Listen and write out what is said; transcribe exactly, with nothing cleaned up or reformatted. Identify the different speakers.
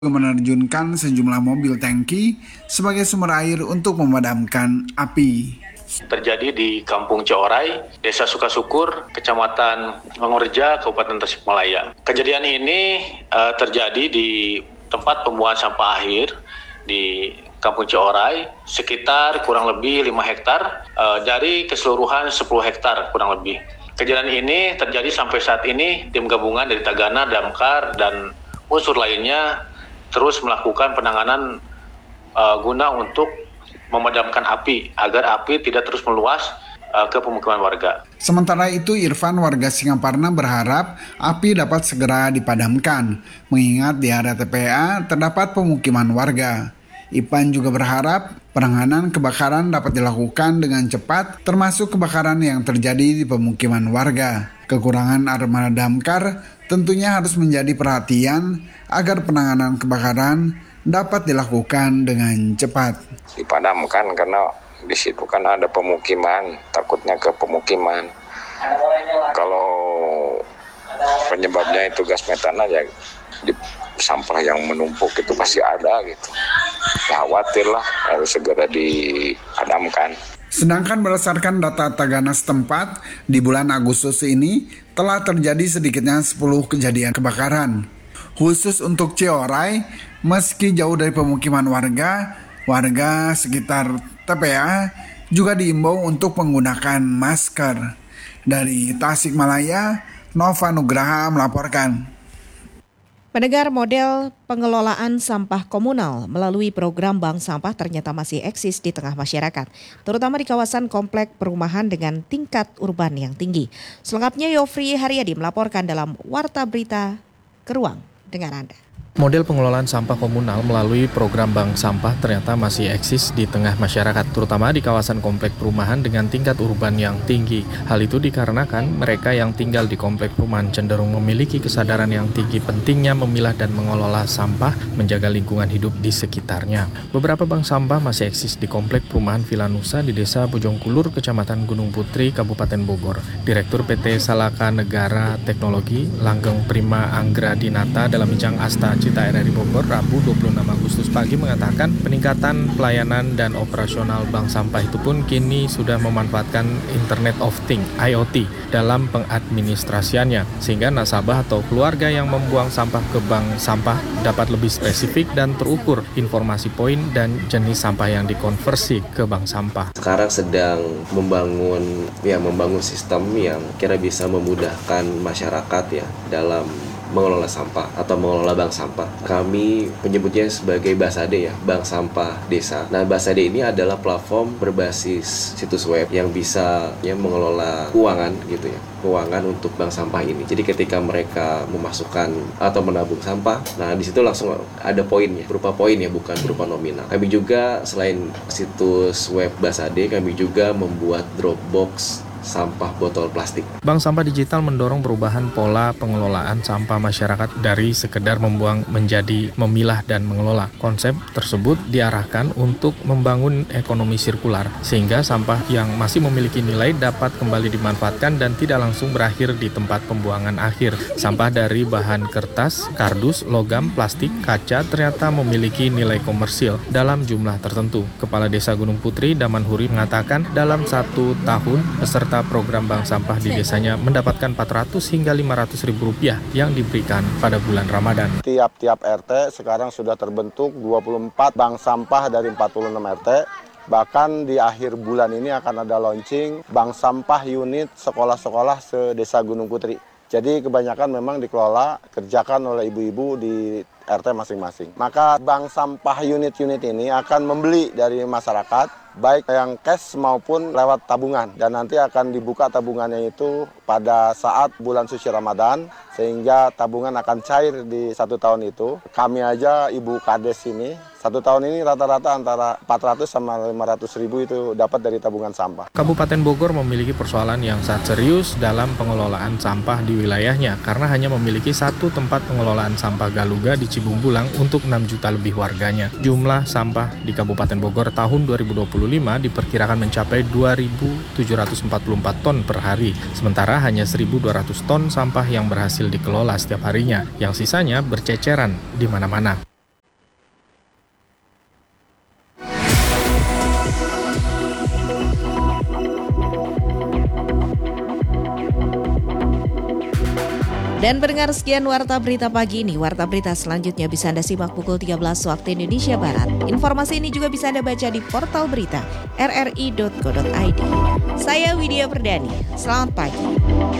Speaker 1: Menerjunkan sejumlah mobil tangki sebagai sumber air untuk memadamkan api.
Speaker 2: Terjadi di Kampung Ciorai, Desa Sukasukur, Kecamatan Mangureja, Kabupaten Tasikmalaya. Kejadian ini uh, terjadi di tempat pembuangan sampah akhir di Kampung Ciorai, sekitar kurang lebih lima hektar uh, dari keseluruhan sepuluh hektar kurang lebih. Kejadian ini terjadi sampai saat ini tim gabungan dari Tagana, Damkar, dan unsur lainnya terus melakukan penanganan uh, guna untuk memadamkan api agar api tidak terus meluas uh, ke pemukiman warga.
Speaker 1: Sementara itu, Irfan warga Singaparna berharap api dapat segera dipadamkan, mengingat di area T P A terdapat pemukiman warga. Ipan juga berharap penanganan kebakaran dapat dilakukan dengan cepat, termasuk kebakaran yang terjadi di pemukiman warga. Kekurangan armada damkar tentunya harus menjadi perhatian agar penanganan kebakaran dapat dilakukan dengan cepat.
Speaker 3: Dipadamkan karena di situ kan ada pemukiman, takutnya ke pemukiman. Kalau penyebabnya itu gas metana ya di sampah yang menumpuk itu pasti ada gitu. Khawatirlah harus segera dipadamkan.
Speaker 1: Sedangkan berdasarkan data Tagana setempat, di bulan Agustus ini telah terjadi sedikitnya sepuluh kejadian kebakaran. Khusus untuk Ciorai, meski jauh dari pemukiman warga, warga sekitar T P A juga diimbau untuk menggunakan masker. Dari Tasikmalaya, Nova Nugraha melaporkan.
Speaker 4: Pendengar, model pengelolaan sampah komunal melalui program bank sampah ternyata masih eksis di tengah masyarakat, terutama di kawasan komplek perumahan dengan tingkat urban yang tinggi. Selengkapnya Yofri Haryadi melaporkan dalam Warta Berita Keruang dengan Anda.
Speaker 5: Model pengelolaan sampah komunal melalui program bank sampah ternyata masih eksis di tengah masyarakat, terutama di kawasan komplek perumahan dengan tingkat urban yang tinggi. Hal itu dikarenakan mereka yang tinggal di komplek perumahan cenderung memiliki kesadaran yang tinggi pentingnya memilah dan mengelola sampah, menjaga lingkungan hidup di sekitarnya. Beberapa bank sampah masih eksis di komplek perumahan Villa Nusa di Desa Bojongkulur, Kecamatan Gunung Putri, Kabupaten Bogor. Direktur P T Salaka Negara Teknologi, Langgeng Prima Anggra Dinata dalam bincang Asta Cita R R I Bogor, Rabu dua puluh enam Agustus pagi mengatakan peningkatan pelayanan dan operasional bank sampah itu pun kini sudah memanfaatkan Internet of Things I O T dalam pengadministrasiannya, sehingga nasabah atau keluarga yang membuang sampah ke bank sampah dapat lebih spesifik dan terukur informasi poin dan jenis sampah yang dikonversi ke bank sampah.
Speaker 6: Sekarang sedang membangun ya membangun sistem yang kira bisa memudahkan masyarakat ya dalam mengelola sampah atau mengelola bank sampah. Kami menyebutnya sebagai Basade ya, bank sampah desa. Nah, Basade ini adalah platform berbasis situs web yang bisa ya mengelola keuangan gitu ya, keuangan untuk bank sampah ini. Jadi ketika mereka memasukkan atau menabung sampah, nah di situ langsung ada poinnya, berupa poin ya, bukan berupa nominal. Kami juga selain situs web Basade, kami juga membuat Dropbox sampah botol plastik.
Speaker 5: Bank sampah digital mendorong perubahan pola pengelolaan sampah masyarakat dari sekedar membuang menjadi memilah dan mengelola. Konsep tersebut diarahkan untuk membangun ekonomi sirkular, sehingga sampah yang masih memiliki nilai dapat kembali dimanfaatkan dan tidak langsung berakhir di tempat pembuangan akhir. Sampah dari bahan kertas, kardus, logam, plastik, kaca ternyata memiliki nilai komersil dalam jumlah tertentu. Kepala Desa Gunung Putri, Daman Huri, mengatakan dalam satu tahun peserta program bank sampah di desanya mendapatkan empat ratus hingga lima ratus ribu rupiah yang diberikan pada bulan Ramadan.
Speaker 7: Tiap-tiap R T sekarang sudah terbentuk dua puluh empat bank sampah dari empat puluh enam R T. Bahkan di akhir bulan ini akan ada launching bank sampah unit sekolah-sekolah se-Desa Gunung Putri. Jadi kebanyakan memang dikelola, kerjakan oleh ibu-ibu di R T masing-masing. Maka bank sampah unit-unit ini akan membeli dari masyarakat, baik yang cash maupun lewat tabungan. Dan nanti akan dibuka tabungannya itu pada saat bulan suci Ramadan, sehingga tabungan akan cair di satu tahun itu. Kami aja Ibu Kades ini, satu tahun ini rata-rata antara empat ratus sama lima ratus ribu itu dapat dari tabungan sampah.
Speaker 5: Kabupaten Bogor memiliki persoalan yang sangat serius dalam pengelolaan sampah di wilayahnya, karena hanya memiliki satu tempat pengelolaan sampah Galuga di Cibungbulang untuk enam juta lebih warganya. Jumlah sampah di Kabupaten Bogor tahun dua ribu dua puluh lima diperkirakan mencapai dua ribu tujuh ratus empat puluh empat ton per hari, sementara hanya seribu dua ratus ton sampah yang berhasil dikelola setiap harinya, yang sisanya berceceran di mana-mana.
Speaker 4: Dan pendengar, sekian Warta Berita pagi ini. Warta Berita selanjutnya bisa Anda simak pukul tiga belas waktu Indonesia Barat. Informasi ini juga bisa Anda baca di portal berita r r i dot co dot i d. Saya Widya Perdani. Selamat pagi.